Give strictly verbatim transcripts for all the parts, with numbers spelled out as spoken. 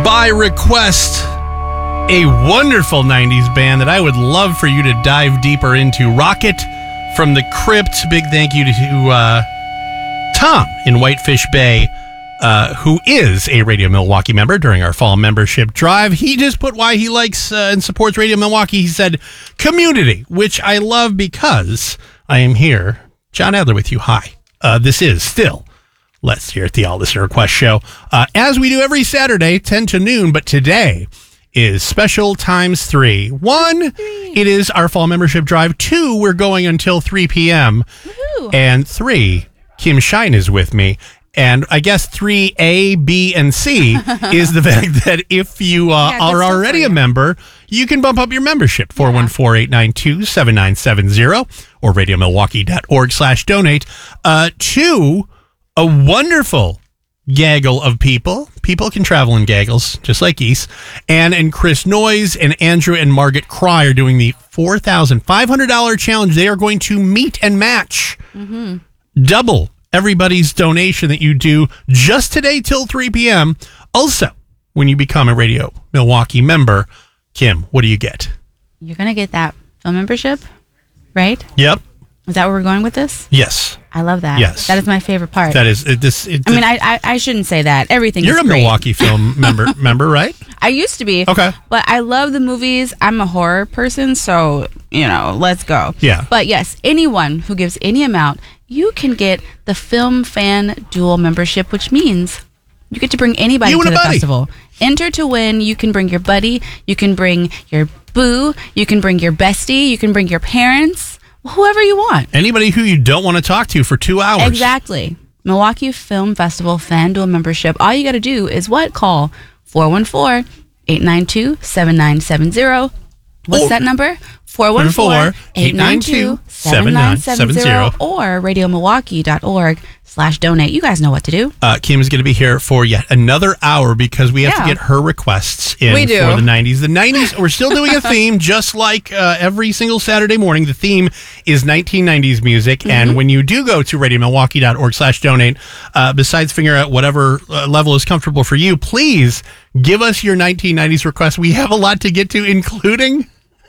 by request, a wonderful nineties band that I would love for you to dive deeper into. Rocket from the Crypt. Big thank you to uh, Tom in Whitefish Bay, uh, who is a Radio Milwaukee member during our fall membership drive. He just put why he likes uh, and supports Radio Milwaukee. He said, community, which I love because I am here. John Adler with you. Hi. Uh, this is still Let's Hear It, the All Listener Request Show. Uh, as we do every Saturday, ten to noon, but today is special times three. One, it is our fall membership drive. Two, we're going until three p.m. Woo-hoo. And three, Kim Shine is with me. And I guess three A, B, and C is the fact that if you uh, Yeah, are that's so already for a you. member, you can bump up your membership, four one four, eight nine two, seven nine seven zero or radiomilwaukee.org slash donate. Uh, two, a wonderful gaggle of people. People can travel in gaggles, just like geese. Ann and Chris Noyes and Andrew and Margaret Cry are doing the four thousand five hundred dollars challenge. They are going to meet and match. Mm-hmm. Double everybody's donation that you do just today till three p.m. Also, when you become a Radio Milwaukee member, Kim, what do you get? You're going to get that film membership, right? Yep. Is that where we're going with this? Yes. I love that. Yes. That is my favorite part. That is it, this. It, I mean, I, I I shouldn't say that. Everything you're is a great. Milwaukee film member, member, right? I used to be. Okay. But I love the movies. I'm a horror person, so, you know, let's go. Yeah. But yes, anyone who gives any amount, you can get the Film Fan Dual membership, which means you get to bring anybody You to and the a buddy. festival. Enter to win. You can bring your buddy. You can bring your boo. You can bring your bestie. You can bring your parents. Whoever you want. Anybody who you don't want to talk to for two hours. Exactly. Milwaukee Film Festival Fan Dual membership. All you got to do is what? Call four one four, eight nine two, seven nine seven zero. What's Or- that number? four one four, eight nine two, seven nine seven zero or radiomilwaukee.org slash donate. You guys know what to do. Uh, Kim is going to be here for yet another hour because we have Yeah. to get her requests in We do. for the nineties. The nineties, we're still doing a theme just like uh, every single Saturday morning. The theme is nineteen nineties music. Mm-hmm. And when you do go to radiomilwaukee.org slash donate, uh, besides figuring out whatever uh, level is comfortable for you, please give us your nineteen nineties requests. We have a lot to get to, including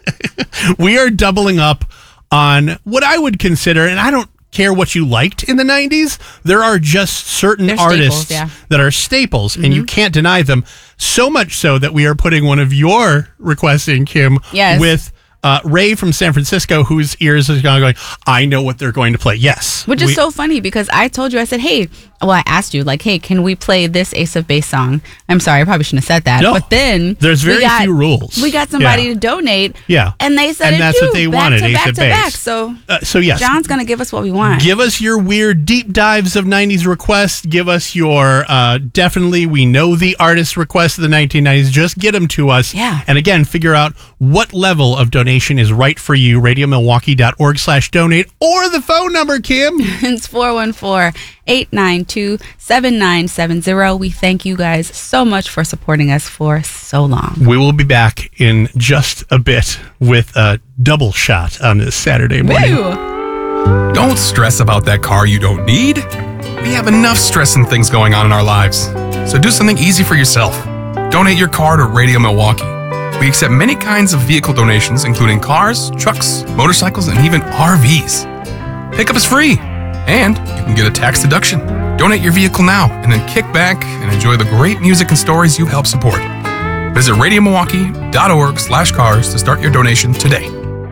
we are doubling up on what I would consider, and I don't care what you liked in the nineties, there are just certain They're artists staples, yeah. that are staples, Mm-hmm. and you can't deny them. So much so that we are putting one of your requests in, Kim, Yes. with uh, Ray from San Francisco, whose ears is going, I know what they're going to play. Yes. Which is we- so funny because I told you, I said, hey, well, I asked you, like, hey, can we play this Ace of Base song? I'm sorry, I probably shouldn't have said that. No. But then There's we very got- few rules. We got somebody Yeah. to donate. Yeah. And they said And it that's too, what they back wanted, to Ace back of to Base. back. So, Uh, so, yes. John's going to give us what we want. Give us your weird deep dives of nineties requests. Give us your uh, definitely we know the artist requests of the nineteen nineties. Just get them to us. Yeah. And again, figure out what level of donation is right for you. radiomilwaukee.org slash donate or the phone number, Kim. It's four one four, eight nine two, seven nine seven zero. We thank you guys so much for supporting us for so long. We will be back in just a bit with a double shot on this Saturday morning. Woo! Don't stress about that car you don't need. We have enough stress and things going on in our lives. So do something easy for yourself. Donate your car to Radio Milwaukee. We accept many kinds of vehicle donations, including cars, trucks, motorcycles, and even R Vs. Pickup is free, and you can get a tax deduction. Donate your vehicle now, and then kick back and enjoy the great music and stories you help support. Visit radiomilwaukee.org slash cars to start your donation today.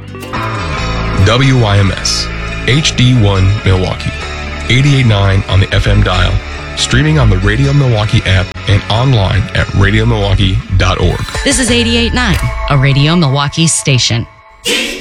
W Y M S, H D one Milwaukee, eighty-eight point nine on the F M dial, streaming on the Radio Milwaukee app and online at radio milwaukee dot org. This is eighty-eight point nine, a Radio Milwaukee station. Keep